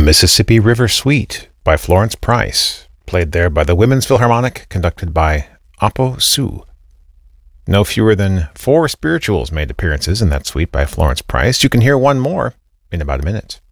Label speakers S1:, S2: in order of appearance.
S1: Mississippi River Suite by Florence Price, played there by the Women's Philharmonic, conducted by Apo Su. No fewer than 4 spirituals made appearances in that suite by Florence Price. You can hear one more in about a minute.